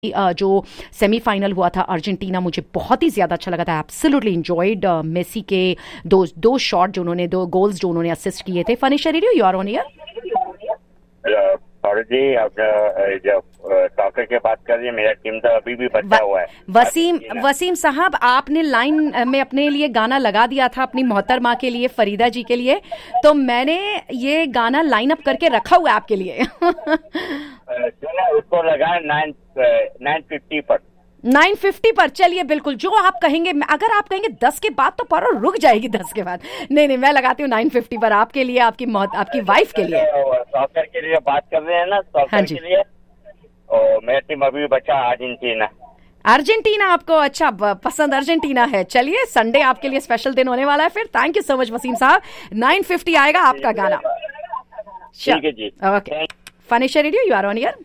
जो सेमीफाइनल हुआ था अर्जेंटीना, मुझे बहुत ही ज्यादा अच्छा लगा था. एब्सोल्युटली एंजॉयड मेसी के दो शॉट जो उन्होंने, 2 गोल्स जो उन्होंने असिस्ट किए थे. फनिशर radio, you are on air. जी, अब जब सॉकर की बात कर रही है, मेरा टीम तो अभी भी बचा हुआ है. वसीम साहब, आपने लाइन में अपने लिए गाना लगा दिया था अपनी मोहतरमा के लिए, फरीदा जी के लिए, तो मैंने ये गाना लाइन अप करके रखा हुआ है आपके लिए. उसको लगा 950 पर. 950 पर. चलिए, बिल्कुल जो आप कहेंगे. अगर आप कहेंगे 10 के बाद तो पारो रुक जाएगी 10 के बाद. नहीं, मैं लगाती हूँ 950 पर आपके लिए, आपकी वाइफ के लिए. सॉकर के लिए बात कर रहे हैं ना, सॉकर के लिए. और मेरा टीम अभी बचा अर्जेंटीना. आपको अच्छा पसंद अर्जेंटीना है. चलिए, संडे आपके लिए स्पेशल दिन होने वाला है फिर. Thank you so much Wasim साहब. 950 आएगा आपका गाना. ठीक है जी. Okay. फनिशर radio, you are on air.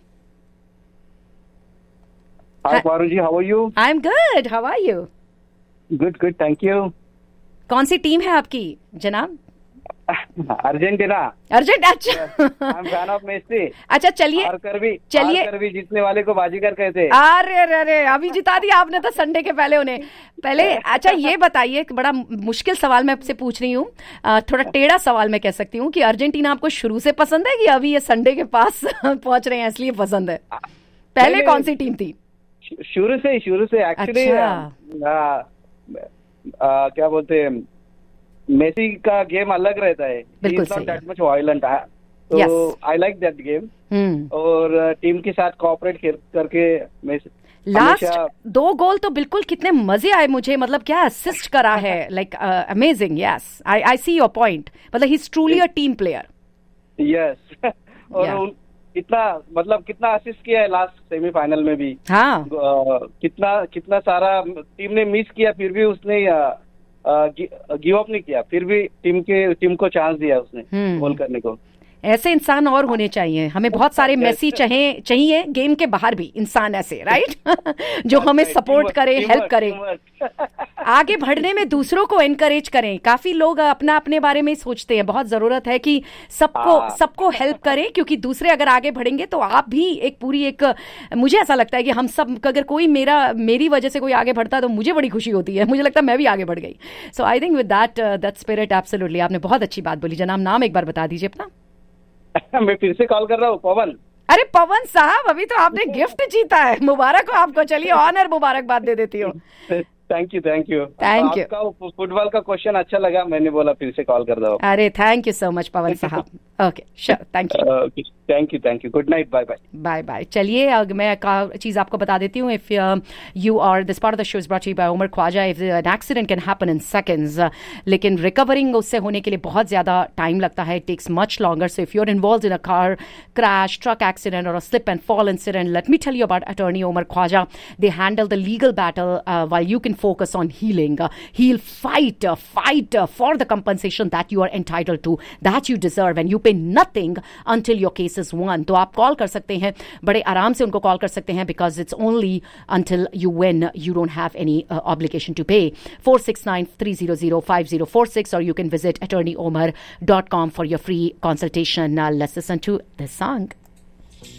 Hi, Paru ji, how are you? I'm good. How are you? Good, thank you. कौन सी टीम है आपकी जनाब? अर्जेंटीना. अच्छा. I'm fan of Messi. अच्छा, चलिए चलिए जीतने वाले को बाजीगर कहते हैं. अरे अभी जिता दिया आपने तो संडे के पहले उन्हें. अच्छा, ये बताइए, बड़ा मुश्किल सवाल मैं आपसे पूछ रही हूँ, थोड़ा टेढ़ा सवाल मैं कह सकती हूँ, कि अर्जेंटीना आपको शुरू से पसंद है कि अभी ये संडे के पास पहुंच रहे हैं इसलिए पसंद है? पहले कौन सी टीम थी? शुरू से एक्चुअली. क्या बोलते हैं, मेसी का गेम अलग रहता है. बिल्कुल सही. दैट मच वायलेंट, तो आई लाइक दैट गेम. और टीम के साथ कोऑपरेट करके लास्ट 2 गोल तो बिल्कुल कितने मजे आए मुझे. मतलब क्या असिस्ट करा है, like amazing. Yes, I see your point. मतलब he is truly a team player. Yes. और कितना असिस्ट किया है लास्ट सेमीफाइनल में भी. हाँ. कितना सारा टीम ने मिस किया, फिर भी उसने गिव अप नहीं किया. फिर भी टीम को चांस दिया उसने गोल करने को. ऐसे इंसान और होने चाहिए. हमें बहुत सारे मेसी चाहिए गेम के बाहर भी इंसान ऐसे, राइट? जो हमें सपोर्ट करे, हेल्प करे, आगे बढ़ने में दूसरों को एनकरेज करें. काफी लोग अपने बारे में सोचते हैं. बहुत जरूरत है कि सबको हेल्प करें, क्योंकि दूसरे अगर आगे बढ़ेंगे तो आप भी मुझे ऐसा लगता है कि हम सब, अगर कोई मेरी वजह से कोई आगे बढ़ता है तो मुझे बड़ी खुशी होती है. मुझे लगता है मैं भी आगे बढ़ गई. सो I think with that spirit, absolutely आपने बहुत अच्छी बात बोली. जनाब, नाम एक बार बता दीजिए अपना. मैं फिर से कॉल कर रहा हूँ, पवन. अरे पवन साहब, अभी तो आपने गिफ्ट जीता है. मुबारक हो आपको. चलिए, ऑनर मुबारकबाद दे देती हूँ. Thank you. आपका फुटबॉल का क्वेश्चन अच्छा लगा, मैंने बोला फिर से कॉल कर दो. अरे थैंक यू सो मच पवन साहब. Okay, sure. Thank you. Good night. Bye. चलिए, मैं एक चीज आपको बता देती हूँ. If you are this part of the show is brought to you bye Umar Khwaja. If an accident can happen in seconds, लेकिन रिकवरिंग उससे होने के लिए बहुत ज्यादा टाइम लगता है. It takes much longer. So if you are involved in a car crash, truck accident और अ slip and fall incident, let me tell you about attorney Umar Khwaja. They handle the legal battle while you can focus on healing. He'll fight for the compensation that you are entitled to, that you deserve, and you pay nothing until your case is won. तो आप call कर सकते हैं, बड़े आराम से उनको call कर सकते हैं, because it's only until you win. You don't have any obligation to pay. 469-300-5046, or you can visit attorneyomar.com for your free consultation. Now let's listen to this song.